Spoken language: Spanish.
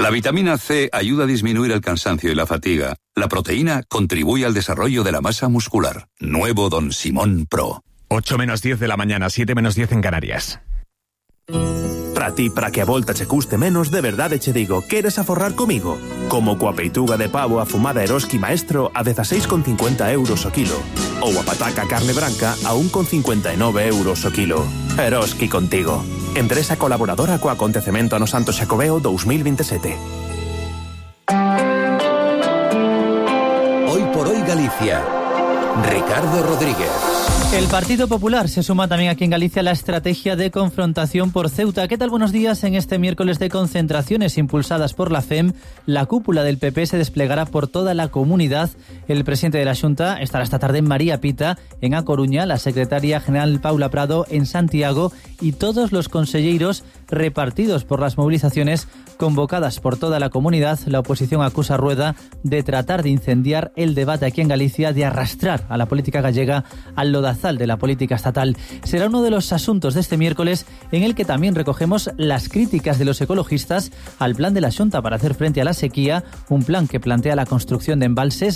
La vitamina C ayuda a disminuir el cansancio y la fatiga. La proteína contribuye al desarrollo de la masa muscular. Nuevo Don Simón Pro. 8 menos 10 de la mañana, 7 menos 10 en Canarias. Para ti, para que a volta che custe menos, de verdade che digo, queres aforrar comigo? Como coa peituga de pavo afumada Eroski Maestro a 16,50 euros o kilo. Ou a pataca carne branca a 1,59 euros o kilo. Eroski contigo. Empresa colaboradora co acontecemento no Santo Xacobeo 2027. Hoy por hoy Galicia. Ricardo Rodríguez. El Partido Popular se suma también aquí en Galicia a la estrategia de confrontación por Ceuta. ¿Qué tal? Buenos días. En este miércoles de concentraciones impulsadas por la FEM, la cúpula del PP se desplegará por toda la comunidad. El presidente de la Xunta estará esta tarde en María Pita, en A Coruña, la secretaria general Paula Prado en Santiago y todos los conselleiros repartidos por las movilizaciones convocadas por toda la comunidad. La oposición acusa a Rueda de tratar de incendiar el debate aquí en Galicia, de arrastrar a la política gallega al lodazal de la política estatal. Será uno de los asuntos de este miércoles en el que también recogemos las críticas de los ecologistas al plan de la Xunta para hacer frente a la sequía, un plan que plantea la construcción de embalses